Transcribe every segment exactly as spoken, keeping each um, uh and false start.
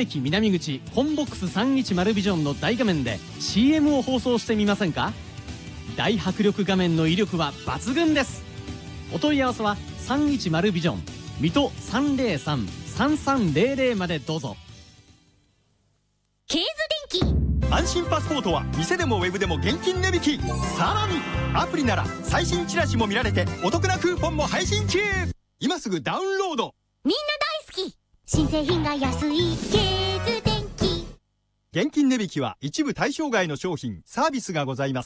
駅南口コンボックスさんいちまるビジョンの大画面で シーエム を放送してみませんか？大迫力画面の威力は抜群です。お問い合わせはさんいちまるビジョン水戸 さんゼロさん さんさんゼロゼロ までどうぞ。 ケーズ電機、 安心パスポートは店でもウェブでも現金値引き。さらにアプリなら最新チラシも見られてお得なクーポンも配信中。今すぐダウンロード。 みんな大好き、新製品が安いケーズ電機。 現金値引きは一部対象外の商品サービスがございます。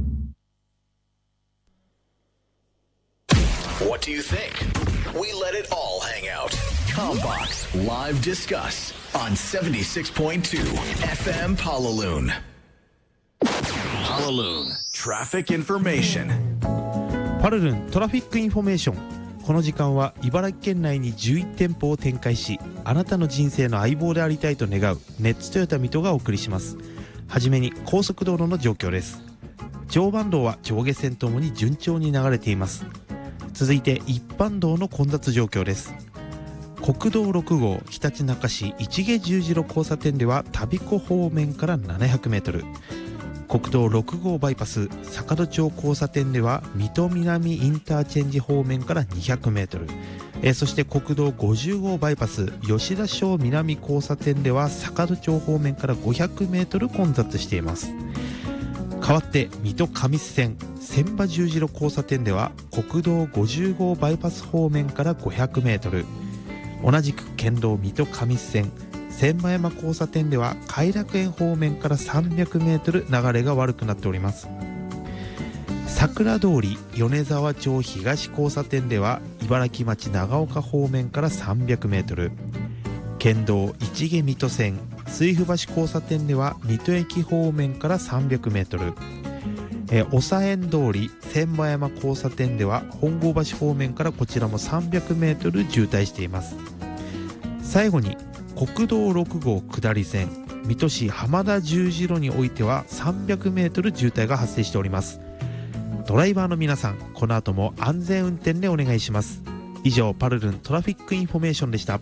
What do you think? We let it all hang out. Combox Live Discuss on seventy-six point two F M Palaloon. Palaloon Traffic Information. パルルントラフィックインフォメーション。この時間は茨城県内にじゅういち店舗を展開し、あなたの人生の相棒でありたいと願うネッツトヨタ水戸がお送りします。はじめに高速道路の状況です。常磐道は上下線ともに順調に流れています。続いて一般道の混雑状況です。国道ろく号ひたちなか市市毛十字路交差点では田彦方面からななひゃくメートル、国道ろく号バイパス坂戸町交差点では水戸南インターチェンジ方面からにひゃくメートル、えー、そして国道ごじゅう号バイパス吉田小南交差点では坂戸町方面からごひゃくメートル混雑しています。代わって水戸上須線千葉十字路交差点では国道ごじゅう号バイパス方面からごひゃくメートル、同じく県道水戸上須線千葉山交差点では偕楽園方面からさんびゃくメートル流れが悪くなっております。桜通り米沢町東交差点では茨城町長岡方面からさんびゃくメートル、県道市毛水戸線水府橋交差点では水戸駅方面からさんびゃくメートル、えー、長園通り千葉山交差点では本郷橋方面からこちらもさんびゃくメートル渋滞しています。最後に国道ろく号下り線水戸市浜田十字路においてはさんびゃくメートル渋滞が発生しております。ドライバーの皆さん、この後も安全運転でお願いします。以上パルルントラフィックインフォメーションでした。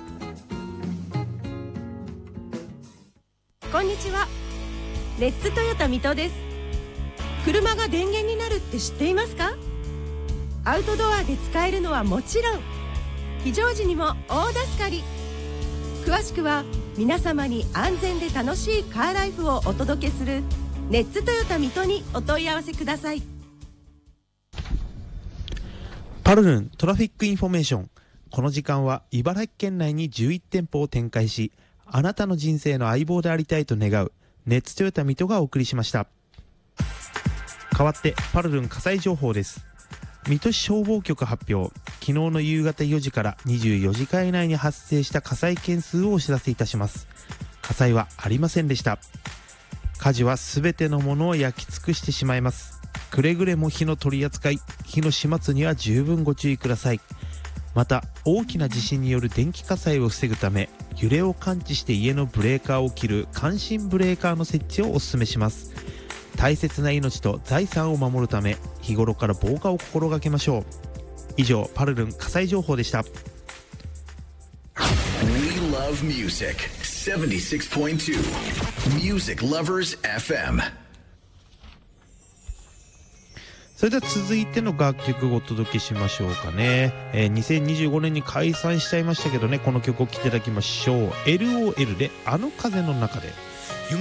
こんにちは、レッツトヨタ水戸です。車が電源になるって知っていますか？アウトドアで使えるのはもちろん、非常時にも大助かり。詳しくは皆様に安全で楽しいカーライフをお届けするネッツトヨタ水戸にお問い合わせください。 パルルントラフィックインフォメーション。この時間は茨城県内にじゅういち店舗を展開し、あなたの人生の相棒でありたいと願うネッツトヨタ水戸がお送りしました。代わってパルルン火災情報です。水戸市消防局発表、昨日の夕方よじからにじゅうよじかん以内に発生した火災件数をお知らせいたします。火災はありませんでした。火事はすべてのものを焼き尽くしてしまいます。くれぐれも火の取り扱い、火の始末には十分ご注意ください。また大きな地震による電気火災を防ぐため、揺れを感知して家のブレーカーを切る感震ブレーカーの設置をお勧めします。大切な命と財産を守るため、日頃から防火を心がけましょう。以上パルルン火災情報でした。 We love music セブンティーシックスポイントツー Music Lovers エフエム。 それでは続いての楽曲をお届けしましょうかね、えー、にせんにじゅうごねんに解散しちゃいましたけどね、この曲を聴いていただきましょう。 エルオーエル であの風の中で。